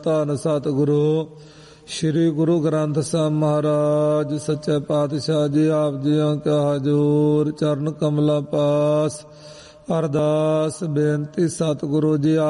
ਧੰਨ ਸਤਿਗੁਰੂ ਸ੍ਰੀ ਗੁਰੂ ਗ੍ਰੰਥ ਸਾਹਿਬ ਮਹਾਰਾਜ ਸੱਚੇ ਪਾਤਸ਼ਾਹ ਜੀ। ਆਪ ਜੀਆਂ ਕਾ ਹਜ਼ੂਰ ਚਰਨ ਕਮਲਾਂ ਪਾਸ ਅਰਦਾਸ ਬੇਨਤੀ। ਸਤਿਗੁਰੂ ਜੀ